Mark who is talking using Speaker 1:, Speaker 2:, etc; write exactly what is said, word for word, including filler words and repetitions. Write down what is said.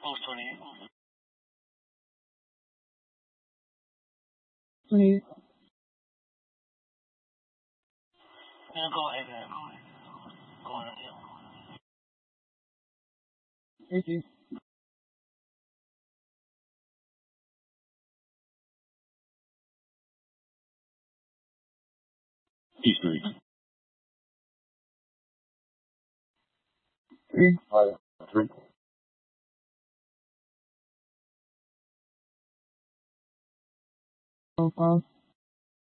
Speaker 1: Post twenty-eight.
Speaker 2: twenty-eight.
Speaker 1: Yeah, go ahead, man. Go ahead. Yeah.
Speaker 2: eighteen.
Speaker 3: History.
Speaker 2: three.
Speaker 3: Five. Three.
Speaker 2: four, five.